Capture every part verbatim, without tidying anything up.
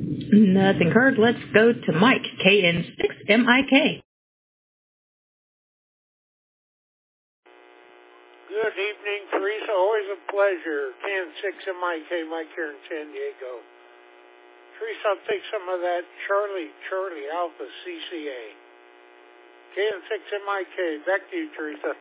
Nothing heard. Let's go to Mike, K N six M I K. Good evening, Teresa. Always a pleasure. K N six M I K, Mike here in San Diego. Teresa, I'll take some of that Charlie, Charlie Alpha C C A. K N six M I K. Back to you, Teresa.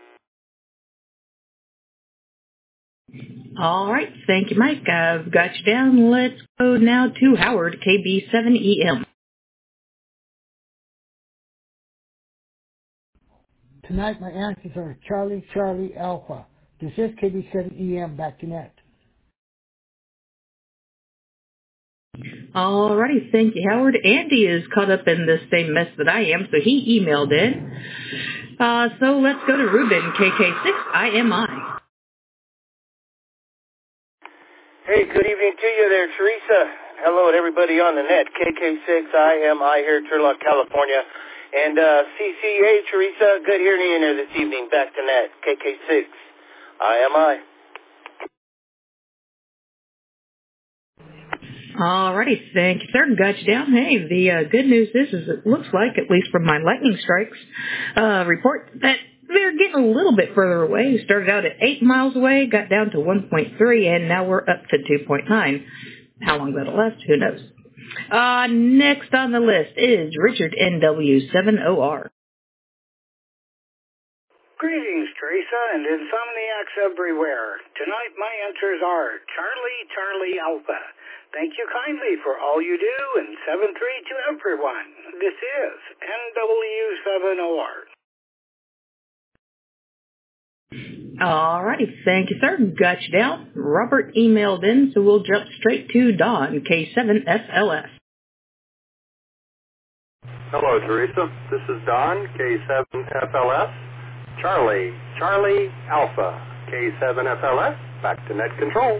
All right. Thank you, Mike. I've got you down. Let's go now to Howard, K B seven E M. Tonight, my answers are Charlie, Charlie, Alpha. This is K B seven E M. Back to net. All righty. Thank you, Howard. Andy is caught up in the same mess that I am, so he emailed in. Uh, so let's go to Ruben, K K six I M I. Hey, good evening to you there, Teresa. Hello to everybody on the net. K K six I M I here in Turlock, California. And uh, C C A, Teresa, good hearing you in there this evening. Back to net. K K six I M I. All righty. Thank you, sir. Got you down. Hey, the uh, good news is, is it looks like, at least from my lightning strikes uh, report, that they're getting a little bit further away. Started out at eight miles away, got down to one point three, and now we're up to two point nine. How long that'll last, who knows. Uh, next on the list is Richard N W seven O R. Greetings, Teresa, and insomniacs everywhere. Tonight my answers are Charlie, Charlie, Alpha. Thank you kindly for all you do, and seven three to everyone. This is N W seven O R. All righty. Thank you, sir. Got you down. Robert emailed in, so we'll jump straight to Don, K seven F L S. Hello, Teresa. This is Don, K seven F L S. Charlie, Charlie, Alpha, K seven F L S. Back to net control.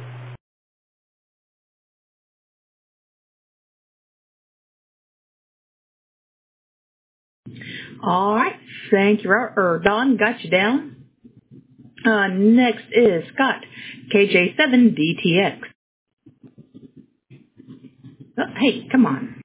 All right. Thank you, or Don. Got you down. Uh, next is Scott, K J seven D T X. Oh, hey, come on.